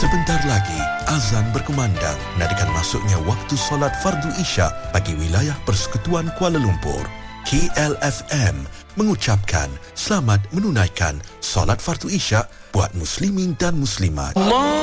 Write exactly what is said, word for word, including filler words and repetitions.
Sebentar lagi, azan berkumandang nadikan masuknya waktu solat fardu Isyak bagi wilayah Persekutuan Kuala Lumpur. K L F M mengucapkan selamat menunaikan solat fardu Isyak buat muslimin dan muslimat.